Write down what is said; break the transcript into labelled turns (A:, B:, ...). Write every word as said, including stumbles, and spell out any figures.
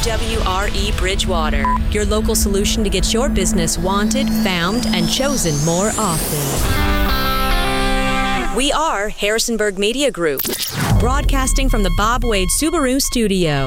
A: W R E Bridgewater, your local solution to get your business wanted, found, and chosen more often. We are Harrisonburg Media Group, broadcasting from the Bob Wade Subaru studio.